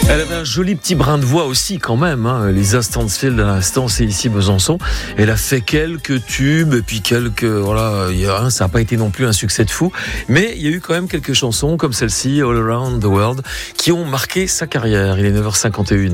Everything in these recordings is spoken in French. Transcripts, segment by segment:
Elle avait un joli petit brin de voix aussi quand même, hein. Lisa Stansfield à l'instant, c'est ici Besançon. Elle a fait quelques tubes et puis ça n'a pas été non plus un succès de fou, mais il y a eu quand même quelques chansons comme celle-ci, All Around the World, qui ont marqué sa carrière. Il est 9h51.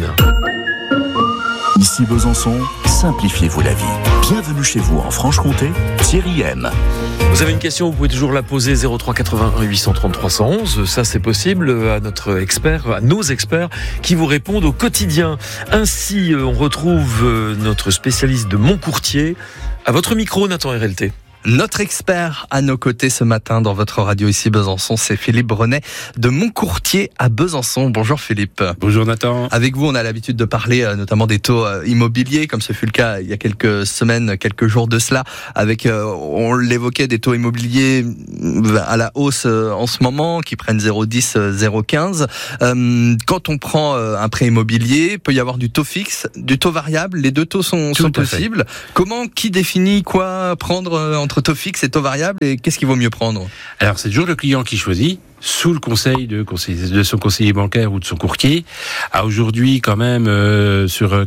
Ici Besançon, simplifiez-vous la vie. Bienvenue chez vous en Franche-Comté, Thierry M. Vous avez une question, vous pouvez toujours la poser 03 81 830 311. Ça, c'est possible à nos experts qui vous répondent au quotidien. Ainsi, on retrouve notre spécialiste de Montcourtier. À votre micro, Nathan RLT. Notre expert à nos côtés ce matin dans votre radio ici Besançon, c'est Philippe Brenet de Montcourtier à Besançon. Bonjour Philippe. Bonjour Nathan. Avec vous, on a l'habitude de parler notamment des taux immobiliers, comme ce fut le cas il y a quelques semaines, quelques jours de cela, avec, on l'évoquait, des taux immobiliers à la hausse en ce moment, qui prennent 0,10, 0,15. Quand on prend un prêt immobilier, il peut y avoir du taux fixe, du taux variable, les deux taux sont possibles. Qui définit quoi prendre entre taux fixe et taux variable, et qu'est-ce qu'il vaut mieux prendre? Alors c'est toujours le client qui choisit, sous le conseil de son conseiller bancaire ou de son courtier. Aujourd'hui quand même sur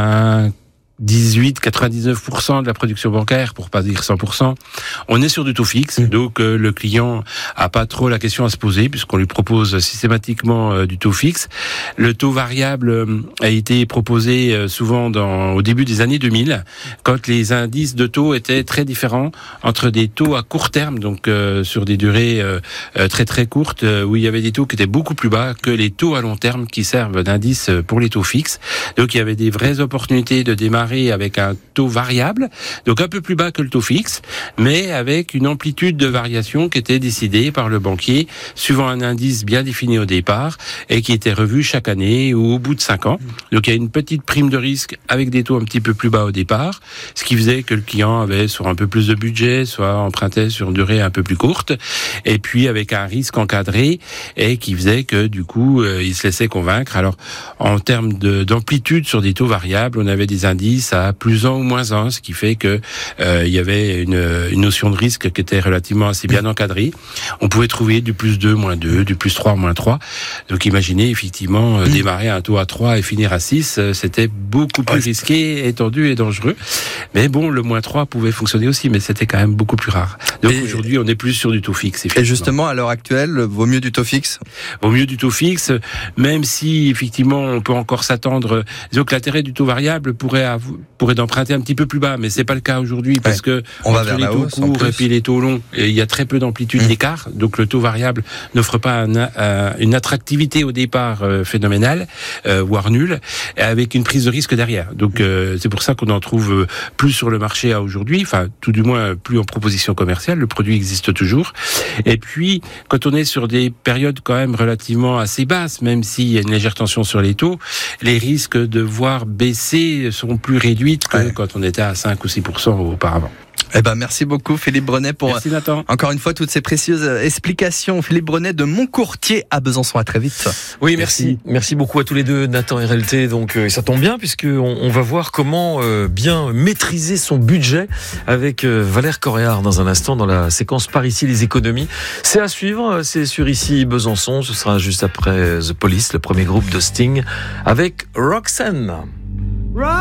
99% de la production bancaire, pour pas dire 100%, on est sur du taux fixe, donc le client a pas trop la question à se poser puisqu'on lui propose systématiquement du taux fixe. Le taux variable a été proposé souvent au début des années 2000, quand les indices de taux étaient très différents entre des taux à court terme, donc sur des durées très très courtes, où il y avait des taux qui étaient beaucoup plus bas que les taux à long terme qui servent d'indice pour les taux fixes. Donc il y avait des vraies opportunités de démarrer avec un taux variable, donc un peu plus bas que le taux fixe, mais avec une amplitude de variation qui était décidée par le banquier, suivant un indice bien défini au départ, et qui était revu chaque année ou au bout de 5 ans. Donc il y a une petite prime de risque avec des taux un petit peu plus bas au départ, ce qui faisait que le client avait soit un peu plus de budget, soit empruntait sur une durée un peu plus courte, et puis avec un risque encadré, et qui faisait que du coup, il se laissait convaincre. Alors, en termes d'amplitude sur des taux variables, on avait des indices à plus 1 ou moins 1, ce qui fait que il y avait une notion de risque qui était relativement assez bien encadrée. On pouvait trouver du plus 2, moins 2, du plus 3, moins 3. Donc imaginez effectivement démarrer un taux à 3 et finir à 6, c'était beaucoup plus risqué, étendu et dangereux. Mais bon, le moins 3 pouvait fonctionner aussi, mais c'était quand même beaucoup plus rare. Donc aujourd'hui, on est plus sur du taux fixe. Et justement, à l'heure actuelle, vaut mieux du taux fixe? Vaut mieux du taux fixe, même si effectivement on peut encore s'attendre. Disons que l'intérêt du taux variable pourrait d'emprunter un petit peu plus bas, mais c'est pas le cas aujourd'hui parce que on va vers les taux courts et puis les taux longs, il y a très peu d'amplitude d'écart, donc le taux variable n'offre pas une attractivité au départ phénoménale, voire nulle, avec une prise de risque derrière. Donc c'est pour ça qu'on en trouve plus sur le marché à aujourd'hui, enfin tout du moins plus en proposition commerciale, le produit existe toujours. Et puis quand on est sur des périodes quand même relativement assez basses, même s'il y a une légère tension sur les taux, les risques de voir baisser sont plus réduites que quand on était à 5 ou 6% auparavant. Merci beaucoup Philippe Brenet pour encore une fois toutes ces précieuses explications. Philippe Brenet de Montcourtier à Besançon, à très vite. Oui, merci beaucoup à tous les deux, Nathan et RLT. Donc ça tombe bien puisque on va voir comment bien maîtriser son budget avec Valère Coréard dans un instant dans la séquence Par ici les économies. C'est à suivre, c'est sur ici Besançon, ce sera juste après The Police, le premier groupe de Sting avec Roxanne.